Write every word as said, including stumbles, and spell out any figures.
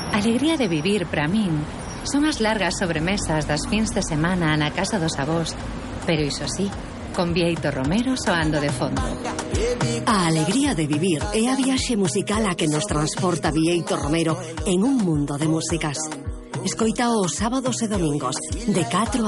Alegría de vivir para min son as largas sobremesas das fins de semana na casa dos avós, pero iso sí, con Bieito Romero soando de fondo. A alegría de vivir é a viaxe musical a que nos transporta Bieito Romero en un mundo de músicas. Escoita os sábados e domingos de catro